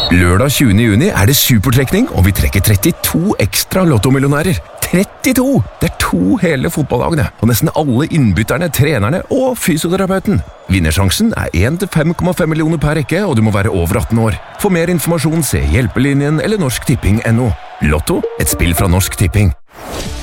Lørdag 20. juni det supertrekning, og vi trekker 32 ekstra lottomillionærer. 32! Det 2 hele fotballagene, og nesten alle innbytterne, trenerne og fysioterapeuten. Vinnersjansen 1 til 5,5 millioner per rekke, og du må være over 18 år. For mer informasjon se Hjelpelinjen eller norsktipping.no. Lotto, et spill fra Norsk Tipping.